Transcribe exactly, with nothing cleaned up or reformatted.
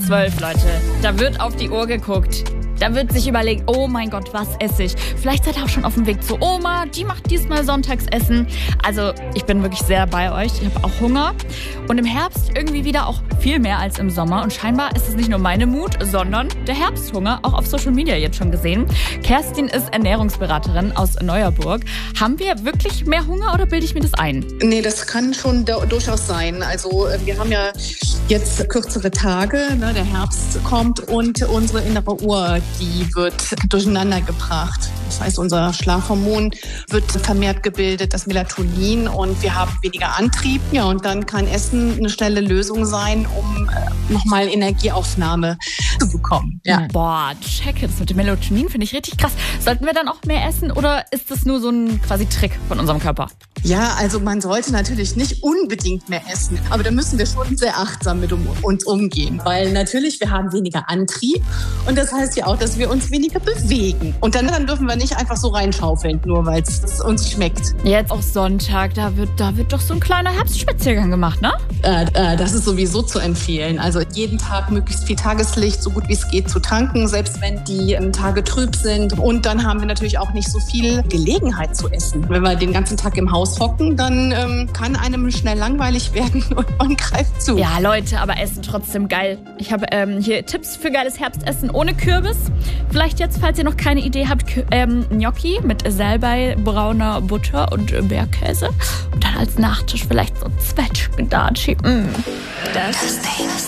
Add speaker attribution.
Speaker 1: zwölf, Leute. Da wird auf die Uhr geguckt. Da wird sich überlegt, oh mein Gott, was esse ich? Vielleicht seid ihr auch schon auf dem Weg zu Oma, die macht diesmal Sonntagsessen. Also ich bin wirklich sehr bei euch, ich habe auch Hunger. Und im Herbst irgendwie wieder auch viel mehr als im Sommer. Und scheinbar ist es nicht nur meine Mut, sondern der Herbsthunger, auch auf Social Media jetzt schon gesehen. Kerstin ist Ernährungsberaterin aus Neuerburg. Haben wir wirklich mehr Hunger oder bilde ich mir das ein?
Speaker 2: Nee, das kann schon da, durchaus sein. Also wir haben ja jetzt kürzere Tage, ne, der Herbst kommt und unsere innere Uhr, die wird durcheinander gebracht. Das heißt, unser Schlafhormon wird vermehrt gebildet, das Melatonin, und wir haben weniger Antrieb. Ja, und dann kann Essen eine schnelle Lösung sein, um äh, nochmal Energieaufnahme zu bekommen.
Speaker 1: Ja. Boah, check, das mit dem Melatonin finde ich richtig krass. Sollten wir dann auch mehr essen oder ist das nur so ein quasi Trick von unserem Körper?
Speaker 2: Ja, also man sollte natürlich nicht unbedingt mehr essen, aber da müssen wir schon sehr achtsam mit um, uns umgehen, weil natürlich wir haben weniger Antrieb und das heißt ja auch, dass wir uns weniger bewegen. Und dann, dann dürfen wir nicht einfach so reinschaufeln, nur weil es uns schmeckt.
Speaker 1: Jetzt auch Sonntag, da wird, da wird doch so ein kleiner Herbstspaziergang gemacht, ne?
Speaker 2: Äh, äh, das ist sowieso zu empfehlen. Also jeden Tag möglichst viel Tageslicht, so gut wie es geht, zu tanken, selbst wenn die ähm, Tage trüb sind. Und dann haben wir natürlich auch nicht so viel Gelegenheit zu essen. Wenn wir den ganzen Tag im Haus hocken, dann ähm, kann einem schnell langweilig werden und man greift zu.
Speaker 1: Ja, Leute, aber Essen trotzdem geil. Ich habe ähm, hier Tipps für geiles Herbstessen ohne Kürbis. Vielleicht jetzt, falls ihr noch keine Idee habt, Kü- ähm, Gnocchi mit Salbei, brauner Butter und äh, Bergkäse. Und dann als Nachtisch vielleicht so Zwetschgendatschi. Mm. Das